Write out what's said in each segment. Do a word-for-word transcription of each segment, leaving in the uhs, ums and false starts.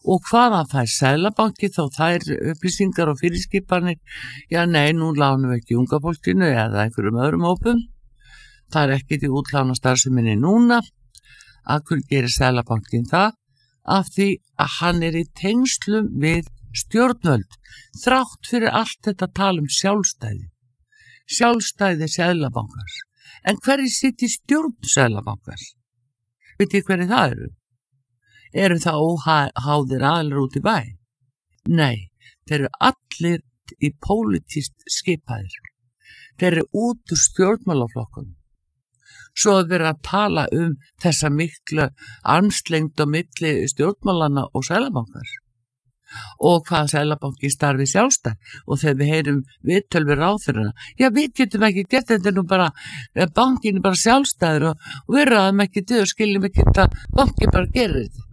og hvaðan fær Seðlabanki þá þær upplýsingar og fyrirskipanir, já nei, nú lánum við ekki unga fólkinu eða einhverjum öðrum hópum, það er ekki til útlána starfseminni núna. Af hverju gerir Seðlabankin það? Af því að hann er í tengslum við stjórnvöld, þrátt fyrir allt þetta tal um sjálfstæði. Sjálfstæði Seðlabankans. En hverju sitt í stjórn Seðlabankans? Veit ég hverju það eru? Eru það óháðir aðlir út í bæ? Nei, þeir eru allir í pólitískt skipaðir. Þeir eru út úr stjórnmálaflokkunum. Svo að vera að tala um þessa miklu armslengd á milli stjórnmálanna og Seðlabankans. Og hvað Seðlabanki starfi sjálfstæð og þegar við heyrum viðtöl við ráðherrana, já við getum ekki gert þetta nú bara, bankin er bara sjálfstæður og, og við ráðum ekki til og skiljum ekki þetta, bankin bara gerir þetta.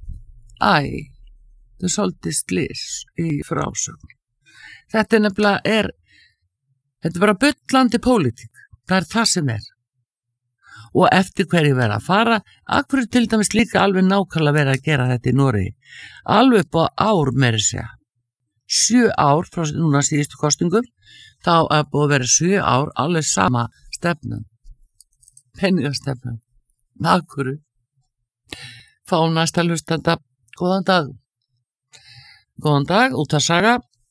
Æ, það er svolítið slís í frásögn. Þetta er nefnilega er, þetta er bara bullandi pólitík, það er það sem er. Og eftir hverju vera að fara, akkur til dæmis líka alveg nákvæmlega vera að gera þetta í Noregi. Alveg upp á ár meira segja. Sjö ár frá núna síðustu kostingum, þá er búið að vera sjö ár alveg sama stefnum. Peningastefnum. Akkur. Fá næsta hlustanda. Góðan dag. Góðan dag, út að saga.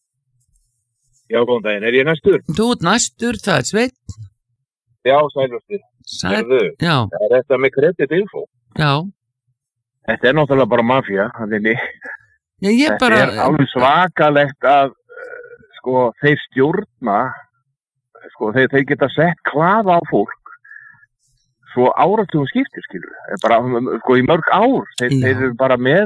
Já, góðan daginn. Er ég næstur? Þú ert næstur, það er Sveinn. Já, sælustir. Sæl, já. Það er þetta með kreditinfo. Já. Þetta er náttúrulega bara mafía, þannig. Já, ég þetta bara... er alveg svakalegt að, sko, þeir stjórna, sko, þeir, þeir geta sett klafa á fólk, svo áratugum skiptir, skilur. Bara, sko, í mörg ár, þeir, þeir eru bara með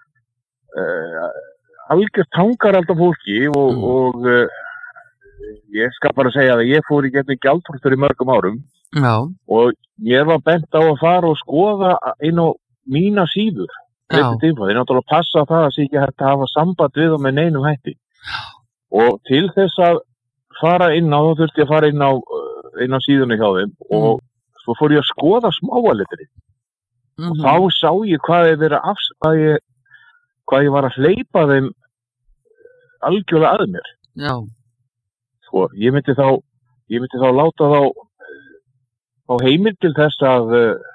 uh, algjört tangar alltaf fólki og, mm. og uh, ég skal bara segja að ég fór í gegnum gjaldþrot fyrir mörgum árum. Já. Og ég var bent á að fara og skoða inn á mína síður. Já. Þeir náttúrulega passa það að sé ekki hægt að hafa samband við og með neinum hætti. Og til þess að fara inn á, þá þurfti ég að fara inn á, inn á síðunni hjá þeim mm. og svo fór ég að skoða smáalitri. Mm-hmm. Og þá sá ég hvað ég verið afs... Hvað ég, hvað ég var að hleypa þeim algjörlega að mér. Já. Sko, ég myndi þá, ég myndi þá láta þá, þá heimild til þess að,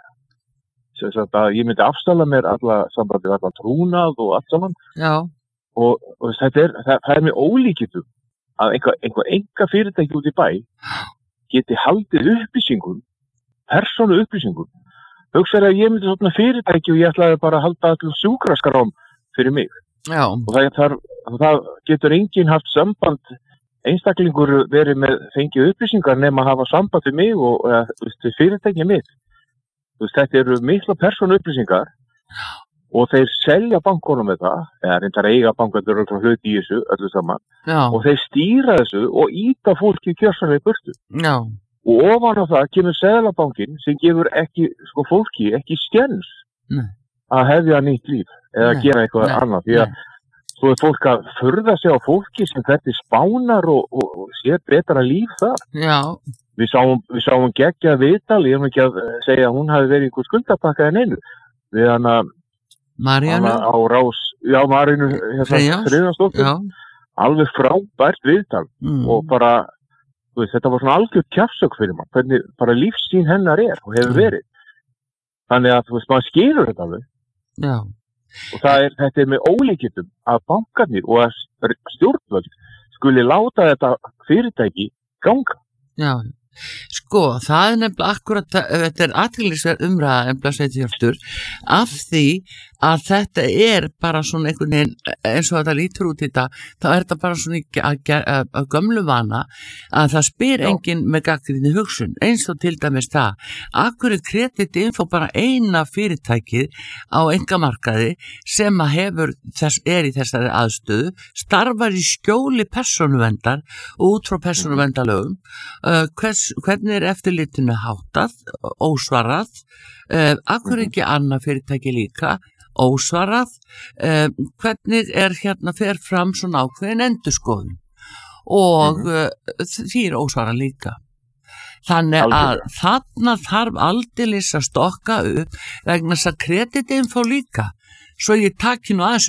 sagt, að ég myndi afstalla mér alla sambandi, alla trúnað og allt saman. Já. Og, og þetta er, það, það er með ólíkindum að einhver, einhver enga fyrirtæki út í bæ geti haldið upplýsingum, persónu upplýsingum. Hugsaðu að ég myndi svona fyrirtæki og ég ætlaði bara að halda allir sjúkraskrám fyrir mig. Já. Og það, þar, það getur enginn haft samband, einstaklingur verið með fengið upplýsingar nema að hafa samband við mig og eða, fyrirtækið mitt. Veist, þetta eru mikla persónu upplýsingar og þeir selja bankunum með það, eða reyndar eiga bankandur og hluti í þessu, öllu saman. Já. Og þeir stýra þessu og íta fólki kjörsanlega í burtu. Já. Og ofan á það kemur Seðlabankinn sem gefur ekki, sko fólki, ekki skens Nei. Að hefja nýtt líf eða Nei. Gera eitthvað Nei. Annað. Því að svo er fólk að furða sig á fólki sem þetta spánar og, og, og sér betra líf þar. Já. Við sáum, við sáum geggja viðtal, ég er ekki að segja að hún hafi verið einhver skuldapakka en einu. Við hana, Maríanu. Hana á rás, já Marínu, hérna, Friðjónsdóttur. Já. Alveg frábært viðtal mm. og bara, þú veist, þetta var svona algjört kjafsök fyrir maður, hvernig bara lífssýn hennar er og hefur verið. Þannig að, þú veist, maður skilur þetta alveg. Já. Og það er, þetta er með ólíkindum að bankarnir og að stjórnvöld skuli láta þetta fyrirtæki ganga. Já, sko, það er nefnilega akkurat, þetta er athyglisverð umræða nefnilega Sveinn af því að þetta er bara svona einhvern veginn, eins og þetta lítur út í þetta, þá er þetta bara svona að, að, að gömlu vana að það spyr Já. Enginn með gagnrýni hugsun, eins og til dæmis það, akkur er kreditinfo bara eina fyrirtækið á einkamarkaði sem að hefur þess, er í þessari aðstöðu, starfar í skjóli persónuverndar og út frá persónuverndarlögum, uh, hvers, hvernig er eftirlitinu háttað, ósvarað, uh, akkur ekki annað fyrirtæki líka, ósvarað, um, hvernig er hérna fer fram svona ákveðin endurskoðun og mm-hmm. uh, því er ósvarað líka. Þannig að Algjörlega. Þarna þarf aldeilis að stokka upp vegna þess að kreditinfo líka, svo ég taki nú aðeins